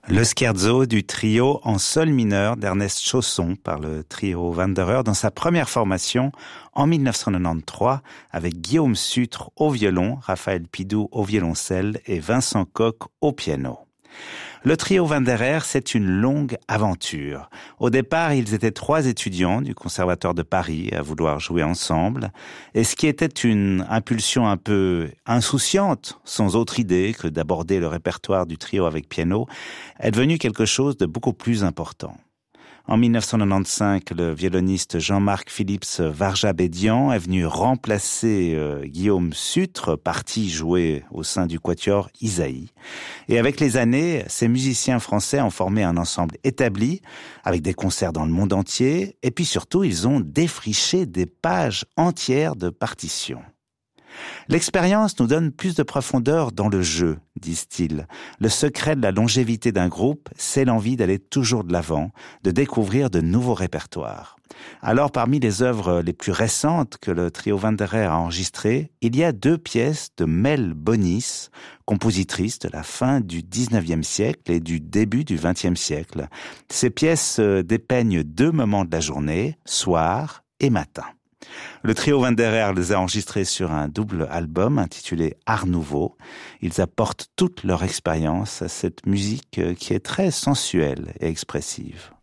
Le scherzo du trio en sol mineur d'Ernest Chausson par le trio Wanderer dans sa première formation en 1993 avec Guillaume Sutre au violon, Raphaël Pidou au violoncelle et Vincent Koch au piano. Le trio Wanderer, c'est une longue aventure. Au départ, ils étaient 3 étudiants du Conservatoire de Paris à vouloir jouer ensemble. Et ce qui était une impulsion un peu insouciante, sans autre idée que d'aborder le répertoire du trio avec piano, est devenu quelque chose de beaucoup plus important. En 1995, le violoniste Jean-Marc Philips Varjabédian est venu remplacer Guillaume Sutre, parti jouer au sein du quatuor Isaïe. Et avec les années, ces musiciens français ont formé un ensemble établi, avec des concerts dans le monde entier, et puis surtout, ils ont défriché des pages entières de partitions. L'expérience nous donne plus de profondeur dans le jeu, disent-ils. Le secret de la longévité d'un groupe, c'est l'envie d'aller toujours de l'avant, de découvrir de nouveaux répertoires. Alors, parmi les œuvres les plus récentes que le trio Wanderer a enregistrées, il y a 2 pièces de Mel Bonis, compositrice de la fin du 19e siècle et du début du 20e siècle. Ces pièces dépeignent 2 moments de la journée, soir et matin. Le trio Wanderer les a enregistrés sur un double album intitulé Art Nouveau. Ils apportent toute leur expérience à cette musique qui est très sensuelle et expressive.